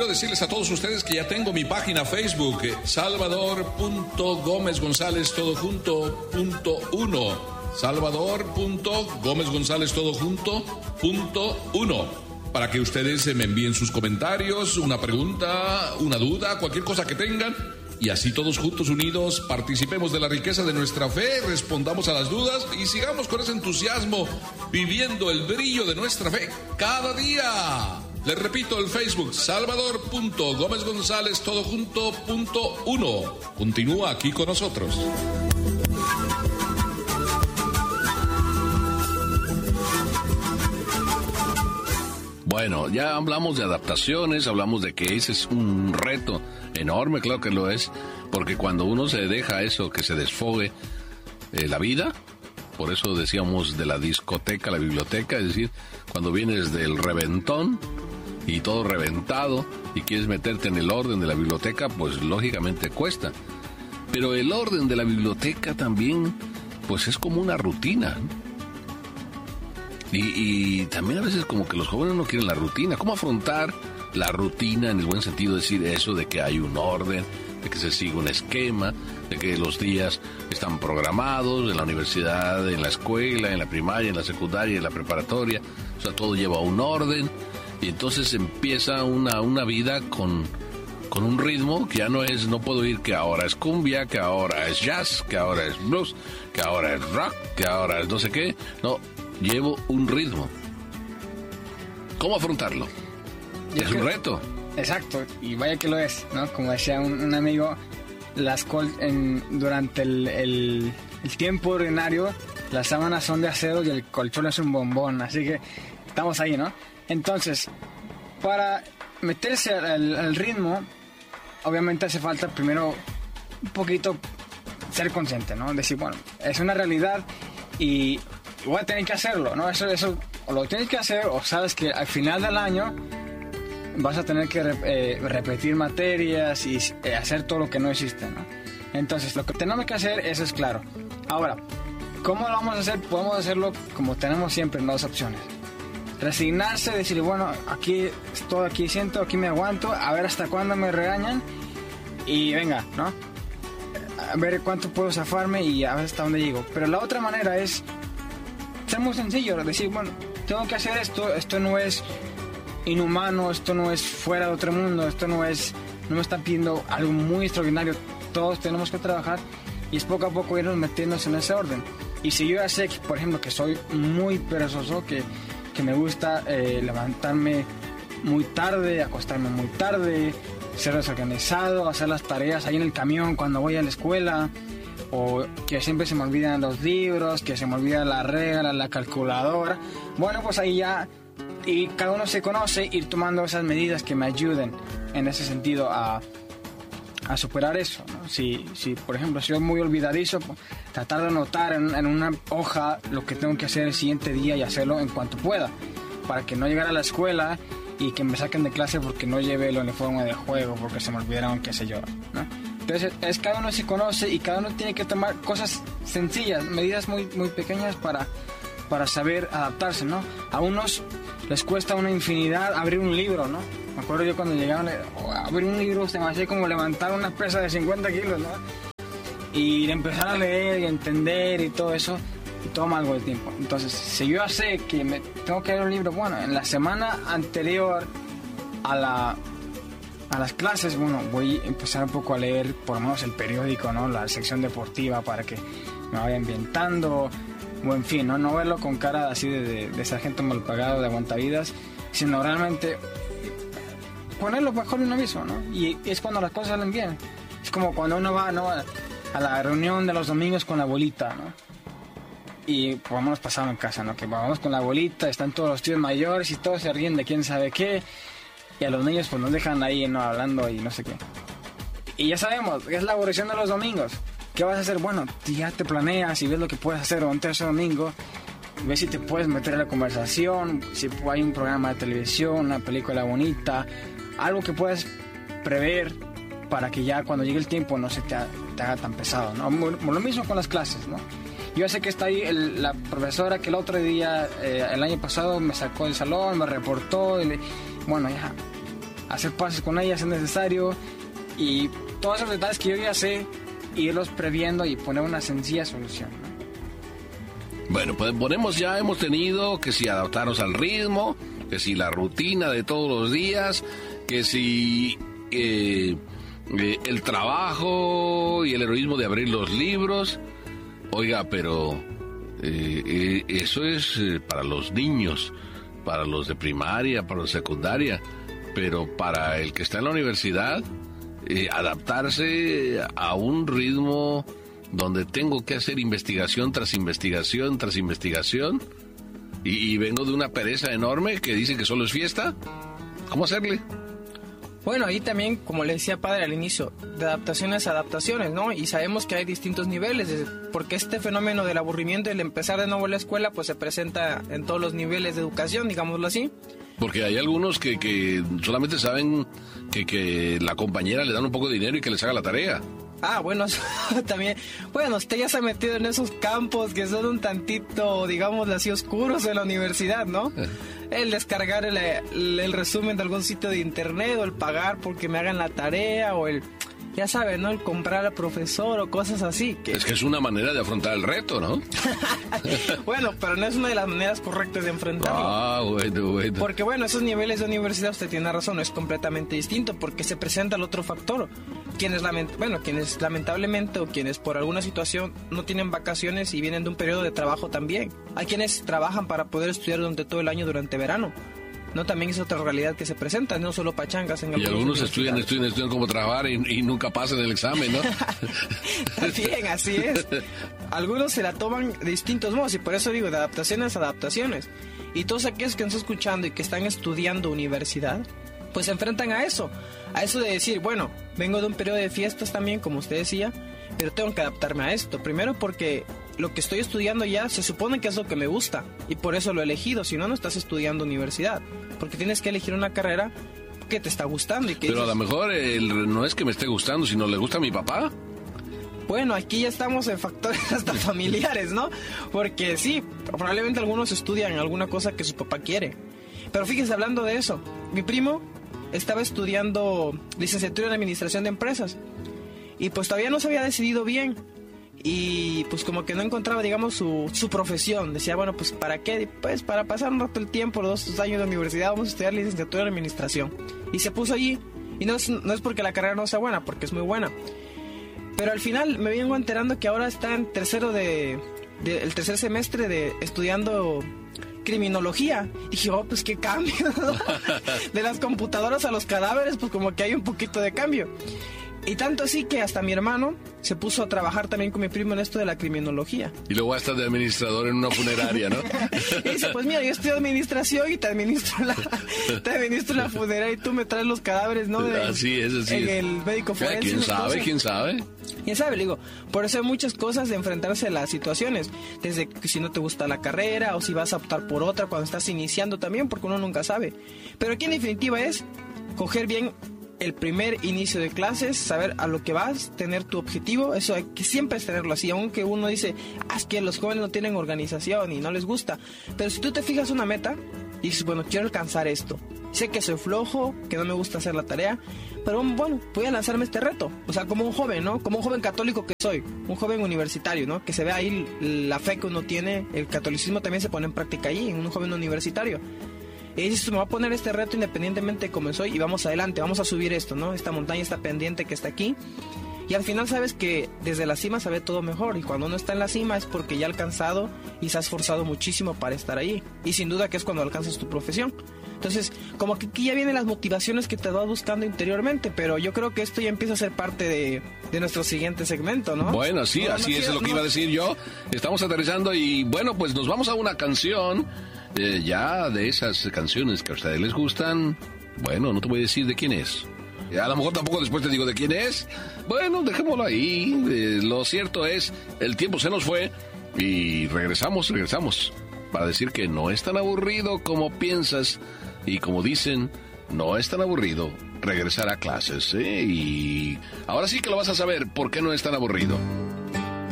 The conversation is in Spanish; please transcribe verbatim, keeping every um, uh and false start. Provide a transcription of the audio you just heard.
quiero decirles a todos ustedes que ya tengo mi página Facebook, Salvador punto Gómez González todo junto punto uno. Salvador punto Gómez González todo junto punto uno. Para que ustedes me envíen sus comentarios, una pregunta, una duda, cualquier cosa que tengan. Y así todos juntos unidos participemos de la riqueza de nuestra fe, respondamos a las dudas y sigamos con ese entusiasmo viviendo el brillo de nuestra fe cada día. Les repito, el Facebook, Salvador punto Gómez González todo junto punto uno. Continúa aquí con nosotros. Bueno, ya hablamos de adaptaciones, hablamos de que ese es un reto enorme, claro que lo es, porque cuando uno se deja eso, que se desfogue eh, la vida, por eso decíamos de la discoteca, la biblioteca, es decir, cuando vienes del reventón y todo reventado y quieres meterte en el orden de la biblioteca, pues lógicamente cuesta. Pero el orden de la biblioteca también, pues es como una rutina, ¿no? Y, y también a veces como que los jóvenes no quieren la rutina. ¿Cómo afrontar la rutina en el buen sentido? Decir eso de que hay un orden, de que se sigue un esquema, de que los días están programados en la universidad, en la escuela, en la primaria, en la secundaria, en la preparatoria. O sea, todo lleva un orden y entonces empieza una, una vida con, con un ritmo que ya no es, no puedo ir que ahora es cumbia, que ahora es jazz, que ahora es blues, que ahora es rock, que ahora es no sé qué. No, llevo un ritmo. ¿Cómo afrontarlo? Yo es creo, un reto. Exacto, y vaya que lo es, ¿no? Como decía un, un amigo, las col en, durante el, el, el tiempo ordinario, las sábanas son de acero y el colchón es un bombón, así que estamos ahí, ¿no? Entonces, para meterse al, al ritmo, obviamente hace falta primero un poquito ser consciente, ¿no? Decir, bueno, es una realidad y voy a tener que hacerlo, ¿no? Eso, eso o lo tienes que hacer o sabes que al final del año vas a tener que eh, repetir materias y eh, hacer todo lo que no existe, ¿no? Entonces, lo que tenemos que hacer, eso es claro. Ahora, ¿cómo lo vamos a hacer? Podemos hacerlo como tenemos siempre en dos opciones. Resignarse, decir, bueno, aquí estoy, aquí siento, aquí me aguanto, a ver hasta cuándo me regañan y venga, ¿no? A ver cuánto puedo zafarme y a ver hasta dónde llego. Pero la otra manera es ser muy sencillo, decir, bueno, tengo que hacer esto, esto no es inhumano, esto no es fuera de otro mundo, esto no es, no me está pidiendo algo muy extraordinario, todos tenemos que trabajar y es poco a poco irnos metiéndonos en ese orden. Y si yo ya sé, que, por ejemplo, que soy muy perezoso, que, que me gusta eh, levantarme muy tarde, acostarme muy tarde, ser desorganizado, hacer las tareas ahí en el camión cuando voy a la escuela, o que siempre se me olvidan los libros, que se me olvida la regla, la calculadora. Bueno, pues ahí ya, y cada uno se conoce, ir tomando esas medidas que me ayuden en ese sentido a, a superar eso, ¿no? Si, si, por ejemplo, si soy muy olvidadizo, pues, tratar de anotar en, en una hoja lo que tengo que hacer el siguiente día y hacerlo en cuanto pueda, para que no llegara a la escuela y que me saquen de clase porque no llevé el uniforme de juego, porque se me olvidaron, qué sé yo, ¿no? Entonces, es cada uno se conoce y cada uno tiene que tomar cosas sencillas, medidas muy, muy pequeñas para, para saber adaptarse, ¿no? A unos les cuesta una infinidad abrir un libro, ¿no? Me acuerdo yo cuando llegaban a abrir un libro, se me hacía como levantar una pesa de cincuenta kilos, ¿no? Y empezar a leer y entender y todo eso, y toma algo de tiempo. Entonces, si yo ya sé que me tengo que leer un libro, bueno, en la semana anterior a la... a las clases, bueno, voy a empezar un poco a leer por lo menos el periódico, ¿no? La sección deportiva para que me vaya ambientando, o en fin, ¿no? No verlo con cara así de, de, de sargento mal pagado, de aguantavidas, sino realmente ponerlo mejor en un aviso, ¿no? Y es cuando las cosas salen bien. Es como cuando uno va, ¿no? A la reunión de los domingos con la abuelita, ¿no? Y por lo menos pasaba en casa, ¿no? Que vamos con la abuelita, están todos los tíos mayores y todos se ríen de quién sabe qué. Y a los niños pues nos dejan ahí, ¿no? Hablando y no sé qué. Y ya sabemos, es la aburrición de los domingos. ¿Qué vas a hacer? Bueno, ya te planeas y ves lo que puedes hacer durante ese domingo. Ves si te puedes meter en la conversación, si hay un programa de televisión, una película bonita, algo que puedas prever para que ya cuando llegue el tiempo no se te, ha, te haga tan pesado, ¿no? Lo mismo con las clases, ¿no? Yo sé que está ahí el, la profesora que el otro día, eh, el año pasado, me sacó del salón, me reportó y le, bueno, ya, hacer pases con ella si es necesario, y todos esos detalles que yo ya sé, irlos previendo y poner una sencilla solución, ¿no? Bueno, pues ponemos ya, hemos tenido que si adaptarnos al ritmo, que si la rutina de todos los días, que si eh, eh, el trabajo y el heroísmo de abrir los libros. Oiga, pero eh, eh, eso es eh, para los niños, para los de primaria, para los de secundaria, pero para el que está en la universidad, eh, adaptarse a un ritmo donde tengo que hacer investigación tras investigación tras investigación, y, y vengo de una pereza enorme que dice que solo es fiesta. ¿Cómo hacerle? Bueno, ahí también, como le decía padre al inicio, de adaptaciones a adaptaciones, ¿no? Y sabemos que hay distintos niveles, porque este fenómeno del aburrimiento y el empezar de nuevo la escuela, pues se presenta en todos los niveles de educación, digámoslo así. Porque hay algunos que, que solamente saben que, que la compañera le dan un poco de dinero y que les haga la tarea. Ah, bueno, también, bueno, usted ya se ha metido en esos campos que son un tantito, digamos así, oscuros en la universidad, ¿no? El descargar el, el, el resumen de algún sitio de internet, o el pagar porque me hagan la tarea, o el, ya sabe, ¿no? El comprar al profesor o cosas así. Que... Es que es una manera de afrontar el reto, ¿no? Bueno, pero no es una de las maneras correctas de enfrentarlo. Ah, bueno, bueno. Porque bueno, esos niveles de universidad, usted tiene razón, es completamente distinto, porque se presenta el otro factor. Quienes, lament bueno, quienes lamentablemente o quienes por alguna situación no tienen vacaciones y vienen de un periodo de trabajo también. Hay quienes trabajan para poder estudiar durante todo el año, durante verano. No, también es otra realidad que se presenta, no solo pachangas. En y algunos estudian, estudian, estudian como trabajar y, y nunca pasan el examen, ¿no? También, así es. Algunos se la toman de distintos modos, y por eso digo, de adaptaciones a adaptaciones. Y todos aquellos que nos están escuchando y que están estudiando universidad, pues se enfrentan a eso. A eso de decir, bueno, vengo de un periodo de fiestas también, como usted decía, pero tengo que adaptarme a esto. Primero porque lo que estoy estudiando ya se supone que es lo que me gusta, y por eso lo he elegido. Si no, no estás estudiando universidad, porque tienes que elegir una carrera que te está gustando. Y que pero dices, a lo mejor el, no es que me esté gustando, sino le gusta a mi papá. Bueno, aquí ya estamos en factores hasta familiares, ¿no? Porque sí, probablemente algunos estudian alguna cosa que su papá quiere. Pero fíjense, hablando de eso, mi primo estaba estudiando licenciatura en Administración de Empresas, y pues todavía no se había decidido bien, y pues como que no encontraba, digamos, su, su profesión. Decía, bueno, pues ¿para qué? Pues para pasar un rato el tiempo, los dos años de universidad, vamos a estudiar licenciatura en Administración. Y se puso allí, y no es, no es porque la carrera no sea buena, porque es muy buena. Pero al final me vengo enterando que ahora está en tercero de, de el tercer semestre de estudiando criminología. Y dije, oh, pues qué cambio, ¿no? De las computadoras a los cadáveres, pues como que hay un poquito de cambio. Y tanto así que hasta mi hermano se puso a trabajar también con mi primo en esto de la criminología. Y luego hasta de administrador en una funeraria, ¿no? Y dice, pues mira, yo estudio administración y te administro la, te administro la funeraria, y tú me traes los cadáveres, ¿no? De, así es, así en es. el médico forense. ¿Quién sabe? ¿Quién sabe? ¿Quién sabe? Le digo, por eso hay muchas cosas de enfrentarse a las situaciones. Desde que si no te gusta la carrera, o si vas a optar por otra cuando estás iniciando también, porque uno nunca sabe. Pero aquí en definitiva es coger bien el primer inicio de clases, saber a lo que vas, tener tu objetivo. Eso hay que siempre es tenerlo así, aunque uno dice, ah, es que los jóvenes no tienen organización y no les gusta. Pero si tú te fijas una meta y dices, bueno, quiero alcanzar esto, sé que soy flojo, que no me gusta hacer la tarea, pero bueno, voy a lanzarme este reto. O sea, como un joven, ¿no? Como un joven católico que soy, un joven universitario, ¿no? Que se ve ahí la fe que uno tiene, el catolicismo también se pone en práctica ahí, en un joven universitario. Y dices, me voy a poner este reto independientemente de cómo soy, y vamos adelante, vamos a subir esto, ¿no? Esta montaña, esta pendiente que está aquí. Y al final sabes que desde la cima se ve todo mejor, y cuando uno está en la cima es porque ya ha alcanzado y se ha esforzado muchísimo para estar ahí. Y sin duda que es cuando alcanzas tu profesión. Entonces, como que aquí ya vienen las motivaciones que te vas buscando interiormente, pero yo creo que esto ya empieza a ser parte de, de nuestro siguiente segmento, ¿no? Bueno, sí, no, así no es quiero, lo que no. iba a decir yo. Estamos aterrizando y bueno, pues nos vamos a una canción. Eh, ya de esas canciones que a ustedes les gustan. Bueno, no te voy a decir de quién es. Eh, a lo mejor tampoco después te digo de quién es. Bueno, dejémoslo ahí. Eh, lo cierto es, el tiempo se nos fue y regresamos, regresamos para decir que no es tan aburrido como piensas, y como dicen, no es tan aburrido regresar a clases, ¿eh? Y ahora sí que lo vas a saber por qué no es tan aburrido.